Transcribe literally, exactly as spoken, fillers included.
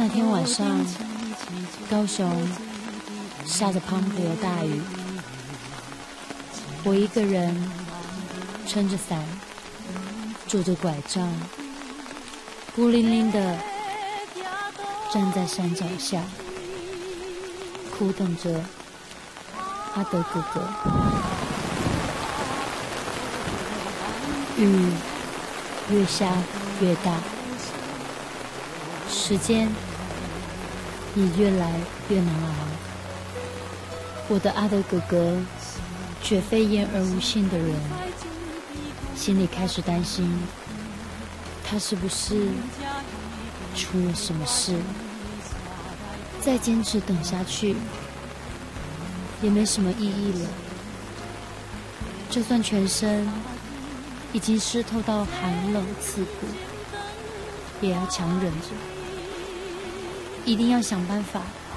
那天晚上，高雄下着滂沱的大雨，我一个人撑着伞，拄着拐杖，孤零零的站在山脚下，苦等着阿德哥哥。雨越下越大，时间也越来越难熬。我的阿德哥哥绝非言而无信的人，心里开始担心，他是不是出了什么事？再坚持等下去也没什么意义了，就算全身已经湿透到寒冷刺骨，也要强忍着，一定要想办法